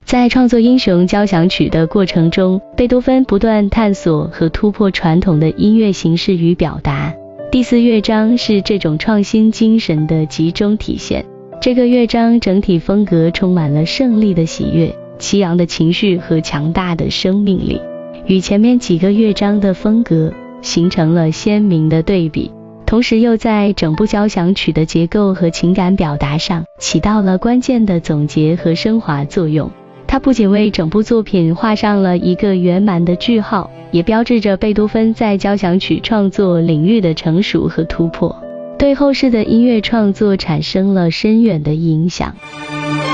在创作英雄交响曲的过程中，贝多芬不断探索和突破传统的音乐形式与表达。第4乐章是这种创新精神的集中体现。这个乐章整体风格充满了胜利的喜悦、激昂的情绪和强大的生命力，与前面几个乐章的风格形成了鲜明的对比，同时又在整部交响曲的结构和情感表达上起到了关键的总结和升华作用。它不仅为整部作品画上了一个圆满的句号，也标志着贝多芬在交响曲创作领域的成熟和突破，对后世的音乐创作产生了深远的影响。